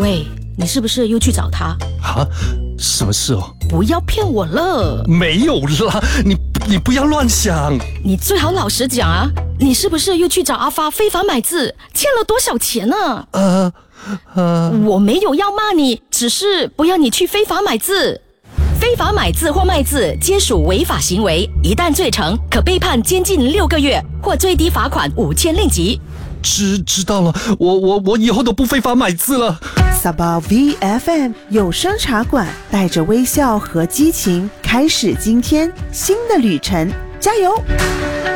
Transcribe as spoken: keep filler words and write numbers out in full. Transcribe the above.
喂，你是不是又去找他？ 啊，什么事哦？ 不要骗我了。 没有啦，你你不要乱想。 你最好老实讲啊，你是不是又去找阿发非法买字，欠了多少钱呢？ 呃呃， 我没有要骂你，只是不要你去非法买字。非法买字或卖字皆属违法行为，一旦罪成，可被判监禁六个月，或最低罚款五千令吉。 知知道了，我我我以后都不非法买字了。 Sabah V F M 有声茶馆，带着微笑和激情，开始今天新的旅程，加油！